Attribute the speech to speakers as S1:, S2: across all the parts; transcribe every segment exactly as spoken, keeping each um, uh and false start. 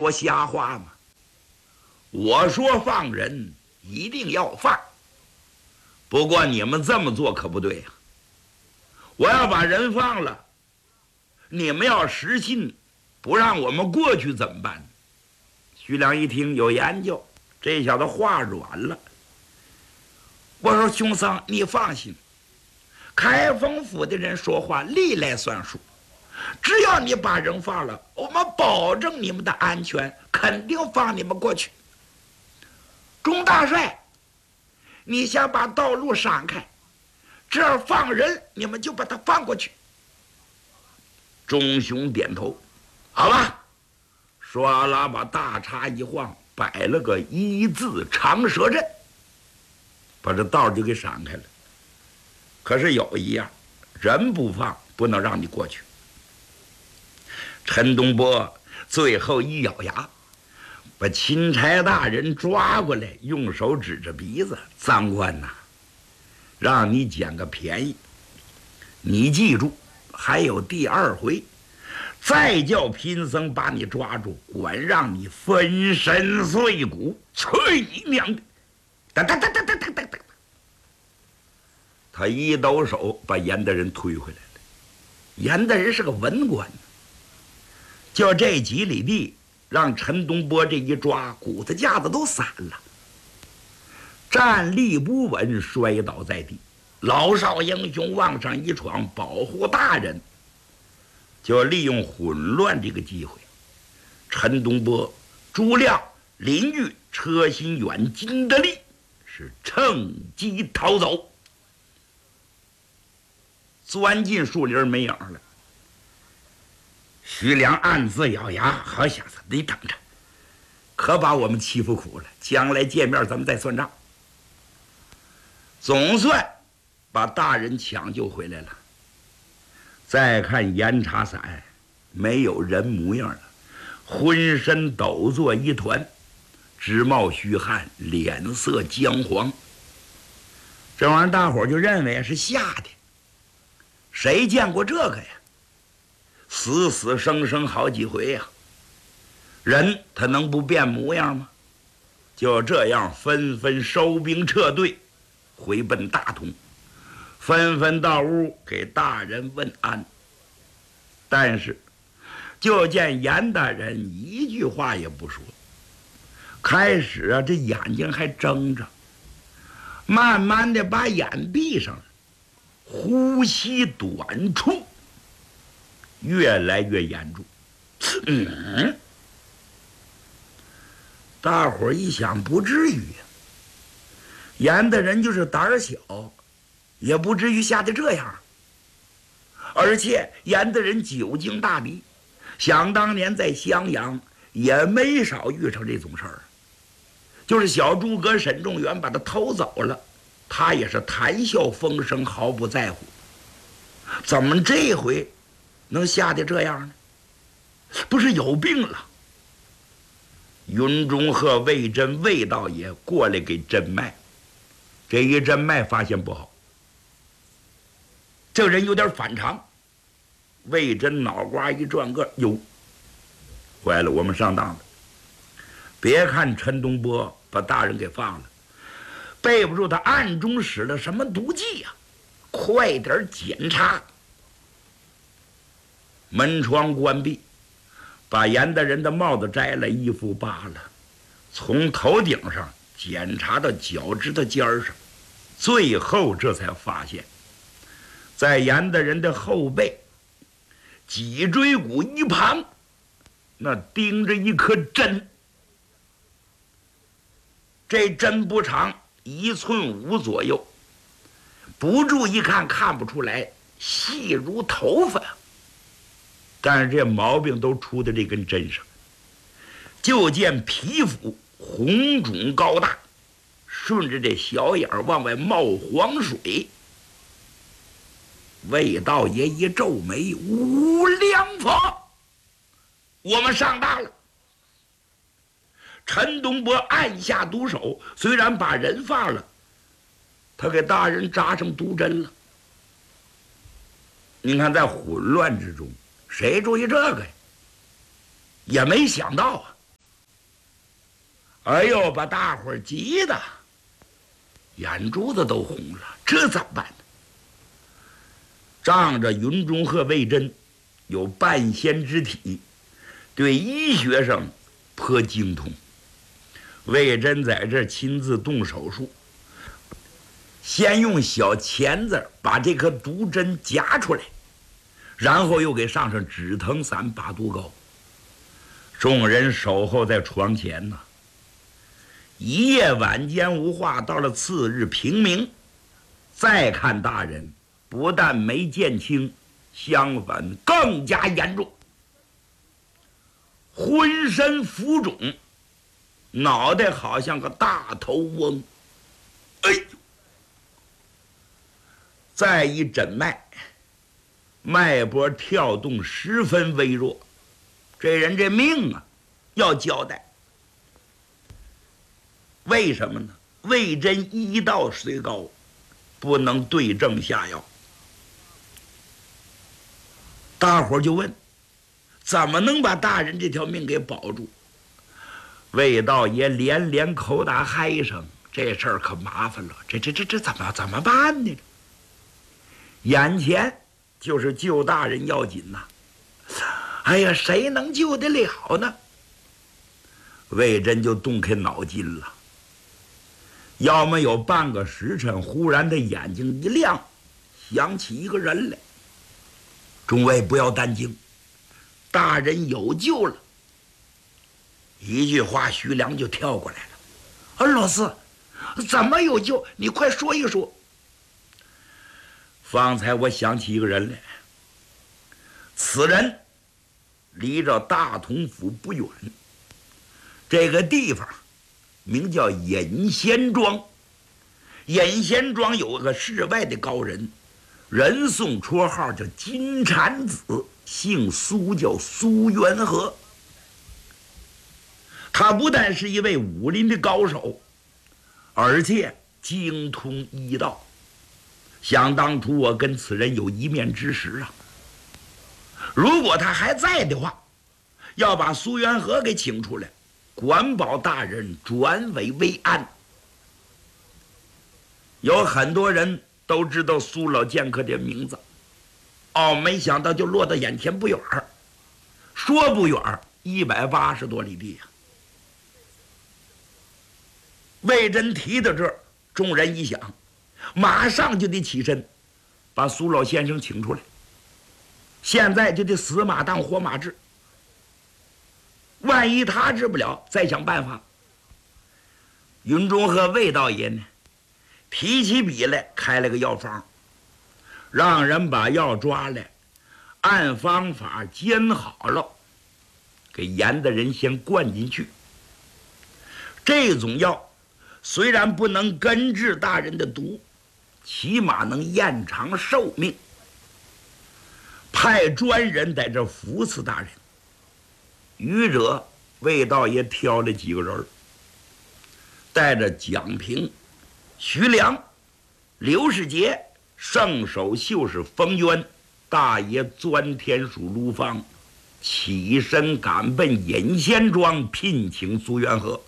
S1: 说瞎话吗？我说放人一定要放，不过你们这么做可不对呀、啊。我要把人放了，你们要实信不让我们过去怎么办？徐良一听有研究，这小子话软了。我说兄桑，你放心，开封府的人说话历来算数，只要你把人放了，我们保证你们的安全，肯定放你们过去。钟大帅，你想把道路闪开，这样放人，你们就把他放过去。钟雄点头，好吧。唰啦把大叉一晃，摆了个一字长蛇阵，把这道就给闪开了。可是有一样，人不放，不能让你过去。陈东波最后一咬牙，把钦差大人抓过来，用手指着鼻子：“赃官呐，让你捡个便宜，你记住，还有第二回，再叫贫僧把你抓住，管让你分身碎骨！去你娘的！”哒哒哒哒哒哒哒哒。他一抖手，把严大人推回来了。严大人是个文官，就这几里地，让陈东波这一抓，骨头架子都散了，站立不稳，摔倒在地。老少英雄往上一闯，保护大人，就利用混乱这个机会，陈东波、朱亮、林玉、车心远、金德利是趁机逃走，钻进树林没影了。徐良暗自咬牙，好小子，你等着，可把我们欺负苦了，将来见面咱们再算账。总算把大人抢救回来了。再看严查伞，没有人模样了，浑身抖作一团，直冒虚汗，脸色姜黄。这玩意儿大伙儿就认为是吓的，谁见过这个呀？死死生生好几回呀、啊，人他能不变模样吗？就这样纷纷收兵撤退，回奔大同，纷纷到屋给大人问安。但是就见严大人一句话也不说，开始啊这眼睛还睁着，慢慢的把眼闭上了，呼吸短促，越来越严重。嗯，大伙儿一想，不至于呀、啊，严大人就是胆儿小，也不至于吓得这样。而且严大人久经大敌，想当年在襄阳也没少遇上这种事儿，就是小诸葛沈仲元把他偷走了，他也是谈笑风生，毫不在乎。怎么这回能吓得这样呢？不是有病了？云中鹤、魏征、魏道爷过来给诊脉，这一诊脉发现不好，这人有点反常。魏征脑瓜一转个，哟，坏了，我们上当了。别看陈东波把大人给放了，背不住他暗中使了什么毒计呀、啊？快点检查。门窗关闭，把严大人的帽子摘了，衣服扒了，从头顶上检查到脚趾头尖上，最后这才发现，在严大人的后背脊椎骨一旁，那钉着一颗针，这针不长，一寸五左右，不注意看看不出来，细如头发，但是这毛病都出在这根针上。就见皮肤红肿高大，顺着这小眼儿往外冒黄水。魏道爷一皱眉，无良法，我们上当了。陈东波按下毒手，虽然把人放了，他给大人扎上毒针了。你看，在混乱之中，谁注意这个呀？也没想到啊。 哎呦，把大伙儿急的眼珠子都红了，这怎么办呢？仗着云中和魏征有半仙之体，对医学上颇精通，魏征在这亲自动手术，先用小钳子把这颗毒针夹出来，然后又给上上止疼散、把毒膏。众人守候在床前呢，一夜晚间无话。到了次日平明，再看大人，不但没见轻，相反更加严重，浑身浮肿，脑袋好像个大头翁。哎呦！再一诊脉，脉搏跳动十分微弱，这人这命啊要交代。为什么呢？魏征医道虽高，不能对症下药。大伙儿就问，怎么能把大人这条命给保住？魏道爷连连口打嗨声，这事儿可麻烦了，这这这这怎么怎么办呢？眼前就是救大人要紧呐、啊！哎呀，谁能救得了呢？魏征就动开脑筋了。要么有半个时辰，忽然他眼睛一亮，想起一个人来。众位不要担惊，大人有救了。一句话，徐良就跳过来了：“啊，老四，怎么有救？你快说一说。”方才我想起一个人来，此人离着大同府不远，这个地方名叫隐仙庄。隐仙庄有个世外的高人，人送绰号叫金蝉子，姓苏，叫苏元和。他不但是一位武林的高手，而且精通医道。想当初我跟此人有一面之识啊，如果他还在的话，要把苏元和给请出来，管保大人转危为安。有很多人都知道苏老剑客的名字，哦，没想到就落到眼前不远儿，说不远儿一百八十多里地呀、啊。魏征提到这儿，众人一想，马上就得起身，把苏老先生请出来。现在就得死马当活马治，万一他治不了，再想办法。云中和魏道爷呢，提起笔来开了个药方，让人把药抓来，按方法煎好了，给严的人先灌进去。这种药虽然不能根治大人的毒，起码能延长寿命。派专人在这扶持大人。余者魏道爷挑了几个人，带着蒋平、徐良、刘世杰、圣手秀士封渊、大爷钻天鼠卢芳，起身赶奔隐仙庄，聘请苏元和。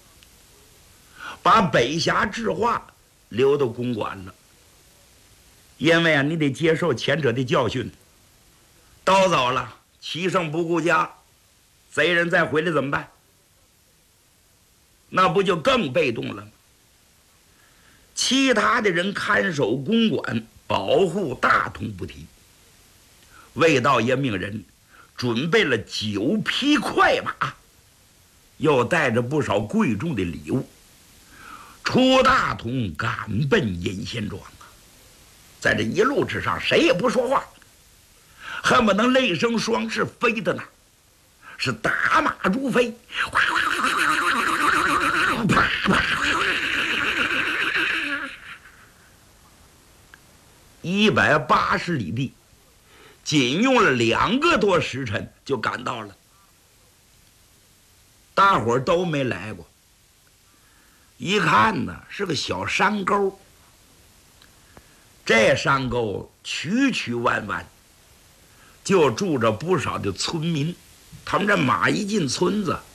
S1: 把北峡智化留到公馆了，因为啊，你得接受前者的教训。都走了，七圣不顾家，贼人再回来怎么办？那不就更被动了吗？其他的人看守公馆，保护大同不提。魏道爷命人准备了九匹快马，又带着不少贵重的礼物，出大同赶奔隐仙庄啊！在这一路之上，谁也不说话，恨不能雷声双翅飞到哪儿，是打马如飞，一百八十里地，仅用了两个多时辰就赶到了。大伙儿都没来过，一看呢是个小山沟，这山沟曲曲弯弯，就住着不少的村民。他们这马一进村子，